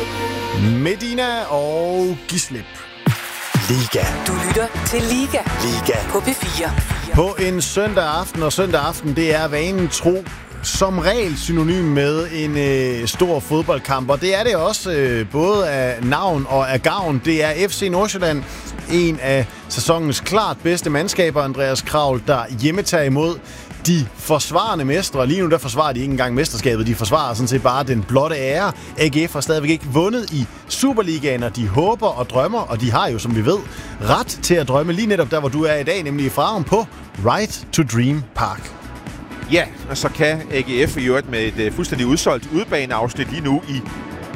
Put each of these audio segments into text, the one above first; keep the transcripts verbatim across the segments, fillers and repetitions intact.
Medina og Gislip. Liga. Du lytter til Liga. Liga. På P fire. På en søndag aften, og søndag aften, det er vanen tro som regel synonym med en øh, stor fodboldkamp. Og det er det også, øh, både af navn og af gavn. Det er F C Nordsjælland, en af sæsonens klart bedste mandskaber, Andreas Kraul, der hjemmetager imod de forsvarende mestre. Lige nu der forsvarer de ikke engang mesterskabet. De forsvarer sådan set bare den blotte ære. A G F har stadigvæk ikke vundet i Superligaen, og de håber og drømmer, og de har jo, som vi ved, ret til at drømme lige netop der, hvor du er i dag, nemlig i Farum på Right to Dream Park. Ja, og så kan A G F i øvrigt med et uh, fuldstændig udsolgt udebaneafsnit lige nu i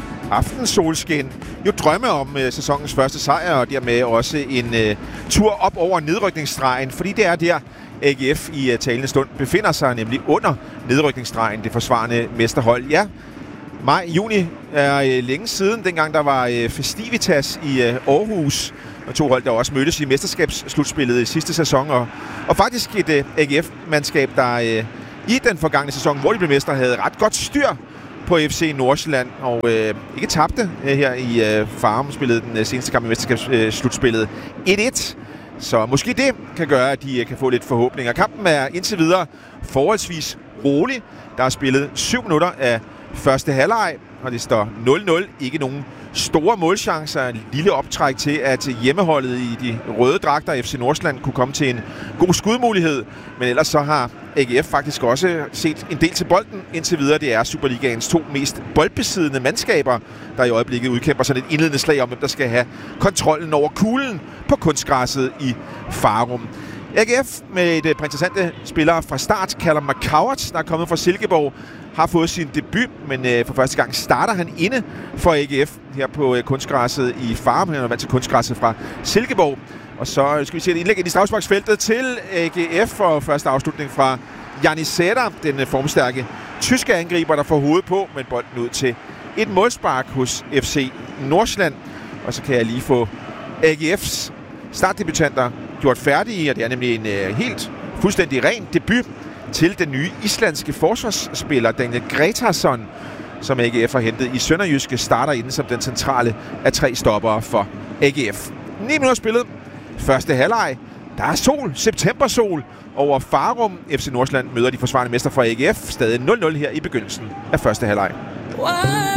aftensolskin jo drømme om uh, sæsonens første sejr, og dermed også en uh, tur op over nedrykningsstregen, fordi det er der, A G F i uh, talende stund befinder sig, nemlig under nedrykningsstregen, det forsvarende mesterhold. Ja, maj, juni er uh, længe siden, dengang der var uh, festivitas i uh, Aarhus, og to hold, der også mødtes i mesterskabsslutspillet i sidste sæson, og, og faktisk et uh, A G F-mandskab, der uh, i den forgangne sæson, hvor de blev mestre, havde ret godt styr på F C Nordsjælland, og uh, ikke tabte uh, her i uh, Farum, spillede den uh, seneste kamp i mesterskabsslutspillet uh, et et. Så måske det kan gøre, at de uh, kan få lidt forhåbninger. Kampen er indtil videre forholdsvis rolig. Der er spillet syv minutter af første halvleg, og det står nul nul. Ikke nogen store målchancer. En lille optræk til, at hjemmeholdet i de røde dragter F C Nordsjælland kunne komme til en god skudmulighed. Men ellers så har A G F faktisk også set en del til bolden indtil videre. Det er Superligaens to mest boldbesiddende mandskaber, der i øjeblikket udkæmper sådan et indledende slag om, hvem der skal have kontrollen over kuglen på kunstgræsset i Farum. A G F med et par interessante spillere fra start. Callum McCowart, der er kommet fra Silkeborg, har fået sin debut, men øh, for første gang starter han inde for A G F her på øh, kunstgræsset i Farum. Han er vant til kunstgræsset fra Silkeborg. Og så skal vi se et indlæg ind i straffesparksfeltet til A G F, og første afslutning fra Janis Sæder, den øh, formstærke tyske angriber, der får hovedet på, men bolden ud til et målspark hos F C Nordsjælland. Og så kan jeg lige få A G F's startdebutanter gjort færdige, og det er nemlig en øh, helt fuldstændig ren debut til den nye islandske forsvarsspiller Daniel Gretarsson, som A G F har hentet i Sønderjyske, starter inden som den centrale af tre stoppere for A G F. ni minutter spillet. Første halvleg. Der er sol. Septembersol over Farum. F C Nordsjælland møder de forsvarende mester fra A G F. Stadig nul nul her i begyndelsen af første halvleg.